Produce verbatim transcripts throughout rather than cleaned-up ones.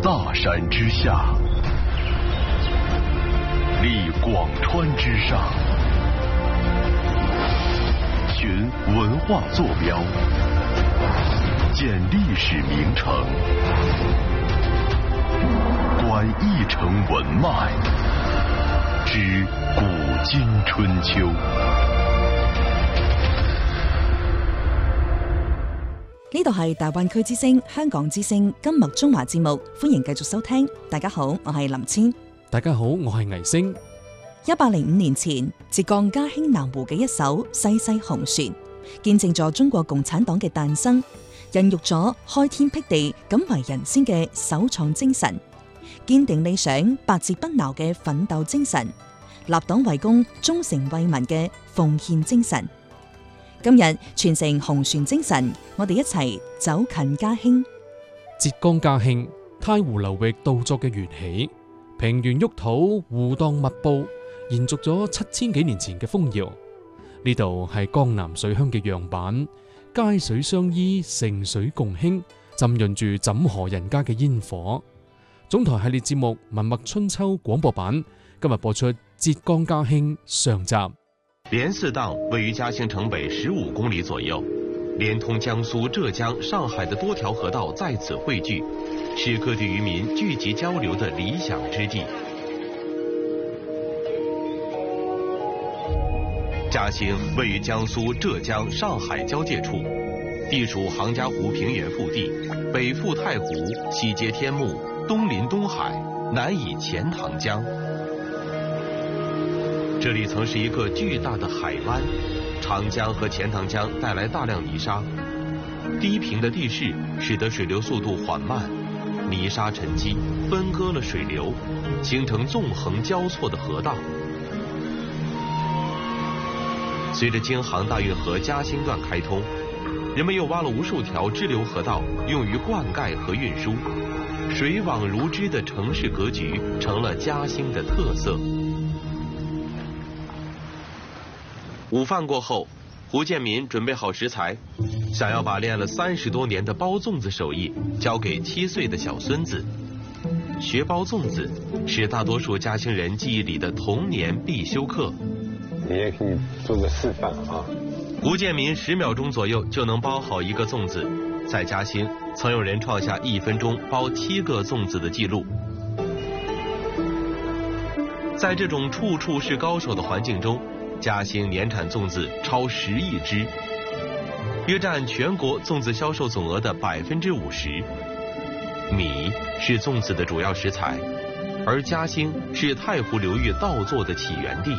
大山之下，立广川之上，寻文化坐标，鉴历史名城，观一城文脉，知古今春秋。 呢度係大灣區之聲、香港之聲金麥中華節目，歡迎繼續收聽。大家好，我係林千。 大家好，我係倪星。 一百零五年前，浙江嘉興南湖嘅一艘西西紅船，見證咗中國共產黨嘅誕生，孕育咗開天闢地、敢為人先嘅首創精神，堅定理想、百折不撓嘅奮鬥精神，立黨為公、忠誠為民嘅奉獻精神。今日傳承紅船精神，我哋一齊走近嘉興。 浙江嘉興太湖流域稻作嘅緣起，平原沃土，湖蕩密布，延續咗七千幾年前嘅風謠。呢度係江南水鄉嘅樣板，街水相依，城水共興，浸潤住枕河人家嘅煙火。總台系列節目《文脈春秋》廣播版今日播出浙江嘉興上集。 蓮寺檔位於嘉興城北十五公里左右，連通江蘇、浙江、上海的多條河道在此匯聚，是各地漁民聚集交流的理想之地。嘉興位於江蘇、浙江、上海交界處，地處杭嘉湖平原腹地，北附太湖，西接天目，東臨東海，南倚錢塘江。這裡曾是一個巨大的海灣，長江和錢塘江帶來大量泥沙，低平的地勢使得水流速度緩慢，泥沙沉積分割了水流，形成縱橫交錯的河道。隨着京杭大運河嘉興段開通，人們又挖了無數條支流河道，用於灌溉和運輸，水網如織的城市格局成了嘉興的特色。午飯過後，胡建民準備好食材，想要把練了三十多年的包粽子手藝交給七歲的小孫子。學包粽子是大多數嘉興人記憶裡的童年必修課。 你也可以做個示範啊！ 胡建民十秒鐘左右就能包好一個粽子，在嘉興曾有人創下一分鐘包七個粽子的記錄。在這種處處是高手的環境中，嘉興年產粽子超十億隻，約佔全國粽子銷售總額的百分之五十。米是粽子的主要食材，而嘉興是太湖流域稻作的起源地。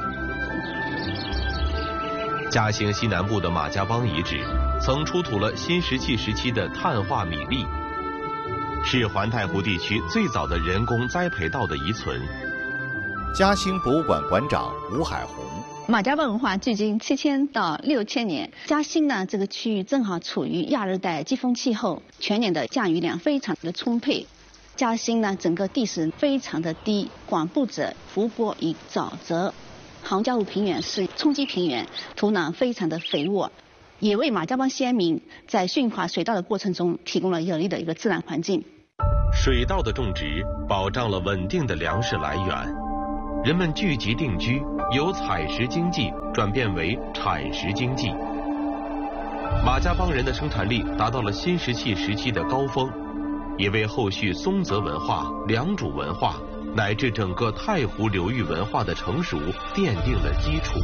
嘉興西南部的馬家浜遺址曾出土了新石器時期的碳化米粒，是環太湖地區最早的人工栽培稻的遺存。 嘉興博物館館長吳海紅。 馬家浜文化距今七千到六千年，嘉興呢這個區域正好處於亞熱帶季風氣候，全年的降雨量非常的充沛。嘉興呢整個地勢非常的低，廣布着湖泊與沼澤。杭嘉湖平原是沖積平原，土壤非常的肥沃，也為馬家浜先民在馴化水稻的過程中提供了有利的一個自然環境。 水稻的種植保障了穩定的糧食來源，人們聚集定居，由採食經濟轉變為產食經濟。馬家浜人的生產力達到了新石器時期的高峰，也為後續松澤文化、良渚文化乃至整個太湖流域文化的成熟奠定了基礎。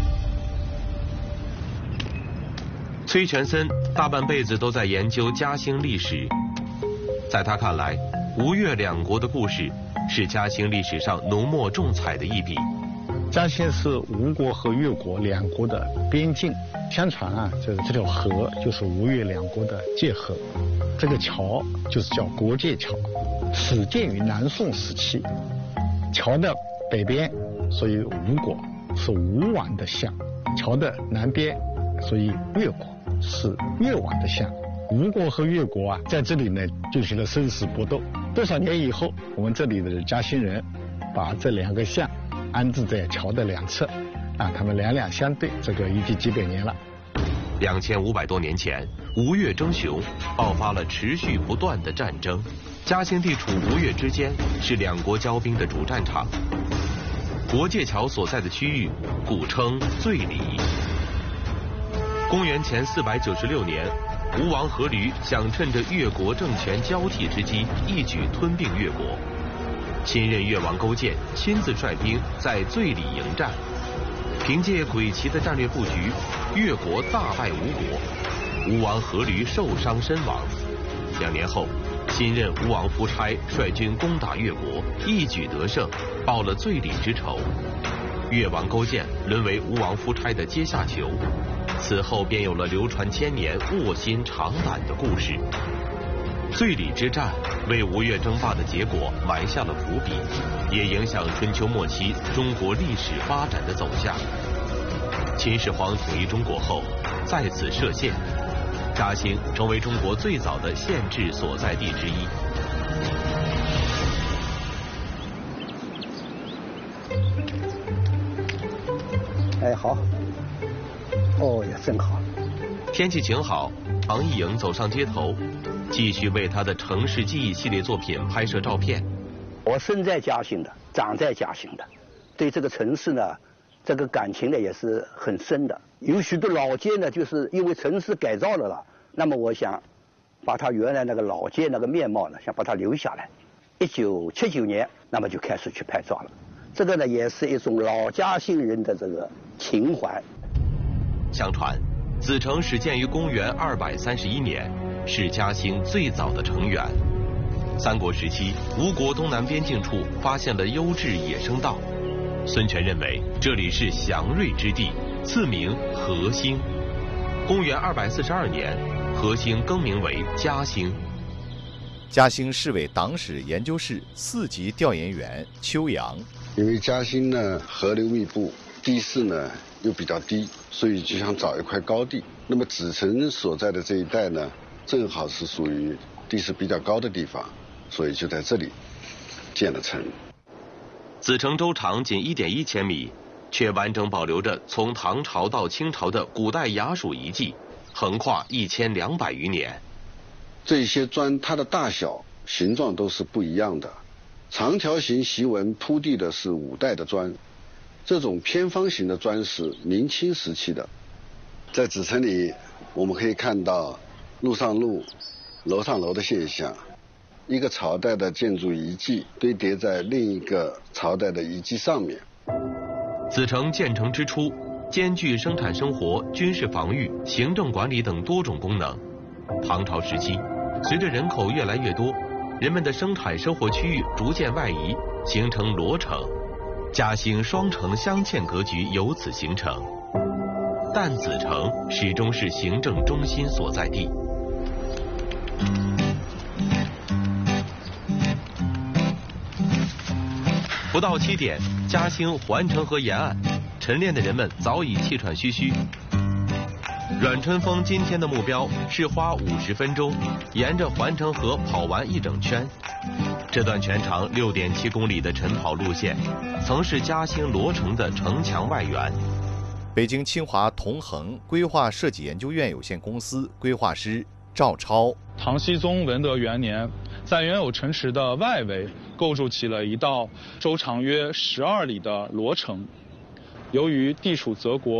崔全森大半輩子都在研究嘉興歷史，在他看來，吳越兩國的故事是嘉興歷史上濃墨重彩的一筆。 嘉興是吳國和越國兩國的邊境，相傳啊，這這條河就是吳越兩國的界河，這個橋就是叫國界橋，始建於南宋時期。橋的北邊屬於吳國，是吳王的像；橋的南邊屬於越國，是越王的像。吳國和越國啊，在這裡呢進行了生死搏鬥。多少年以後，我們這裡的嘉興人把這兩個像安置在橋的兩側，啊，他們兩兩相對，這個已經幾百年了。 兩千五百多年前，吳越爭雄，爆發了持續不斷的戰爭。 嘉兴地处吴越之间，是两国交兵的主战场。国界桥所在的区域，古称醉里。公元前四百九十六年，吴王阖闾想趁着越国政权交替之机，一举吞并越国。新任越王勾践亲自率兵在醉里迎战，凭借诡奇的战略布局，越国大败吴国，吴王阖闾受伤身亡。两年后，新任吴王夫差率军攻打越国，一举得胜，报了醉里之仇。越王勾践沦为吴王夫差的阶下囚，此后便有了流传千年、卧薪尝胆的故事。醉里之战为吴越争霸的结果埋下了伏笔，也影响春秋末期中国历史发展的走向。秦始皇统一中国后，在此设县，嘉兴成为中国最早的县治所在地之一。 哎，好。哦呀，真好。 天气晴好，唐艺颖走上街头，继续为他的城市记忆系列作品拍摄照片。 我生在嘉兴的，长在嘉兴的，对这个城市呢，这个感情呢也是很深的。有许多老街呢，就是因为城市改造了了，那么我想把它原来那个老街那个面貌呢，想把它留下来。一九七九年，那么就开始去拍照了。这个呢，也是一种老嘉兴人的这个情怀。 相传，子城始建于公元二百三十一年，是嘉兴最早的城垣。三国时期，吴国东南边境处发现了优质野生稻，孙权认为这里是祥瑞之地，赐名和兴。公元二百四十二年，和兴更名为嘉兴。 嘉兴市委党史研究室四级调研员邱阳， 因为嘉兴呢河流密布，地势呢又比较低，所以就想找一块高地。那么子城所在的这一带呢，正好是属于地势比较高的地方，所以就在这里建了城。 子城周长仅 一点一千米，却完整保留着从唐朝到清朝的古代衙署遗迹，横跨一千两百余年。 这些砖它的大小、形状都是不一样的。长条形檄文铺地的是五代的砖，这种偏方形的砖是明清时期的。在子城里，我们可以看到路上路、楼上楼的现象，一个朝代的建筑遗迹堆叠在另一个朝代的遗迹上面。 子城建成之初，兼具生产生活、军事防御、行政管理等多种功能。唐朝时期，随着人口越来越多，人们的生产生活区域逐渐外移，形成罗城。嘉兴双城镶嵌格局由此形成，但子城始终是行政中心所在地。不到七点，嘉兴环城河沿岸，晨练的人们早已气喘吁吁。阮春风今天的目标是花五十分钟，沿着环城河跑完一整圈。这段全长 六点七公里的晨跑路线，曾是嘉兴罗城的城墙外缘。 北京清华同恒规划设计研究院有限公司规划师赵超。 唐僖宗文德元年，在原有城池的外围构筑起了一道周长约十二里的罗城。由于地处泽国，